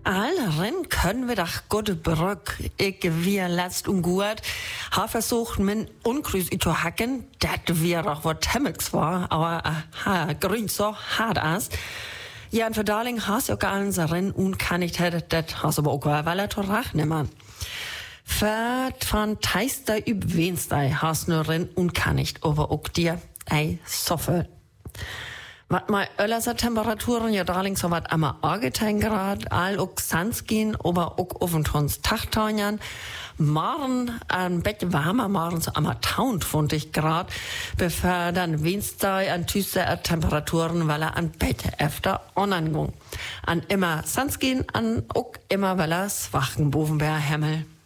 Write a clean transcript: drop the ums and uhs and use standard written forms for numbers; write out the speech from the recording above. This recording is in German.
Allen können wir doch gut Brück. Ich wir letzt und gut. Ha versucht, min Ungrüß zu hacken. Dat wir doch wat Hemmels war. Aber grün so hart as. Ja, und für Darling has ja gar nicht Rennen und kann nicht hätte, dat has aber auch weil er torach nimmer. Fährt von Teister üb Wenstei has nur Rennen und kann nicht, aber auch dir ei sofort. Wat mal öllerser Temperaturen, ja darling so wat einmal 18 Grad, all ook Sanskin, aber ook offentons Tachtaunjan. Morgen ein Bett warmer, morgen so einmal 20 Grad, bevor dann Wednesday an düstere Temperaturen, weil er an Bett öfter onangung. An immer Sanskin, an ook immer weil er Schwachen boven Himmel.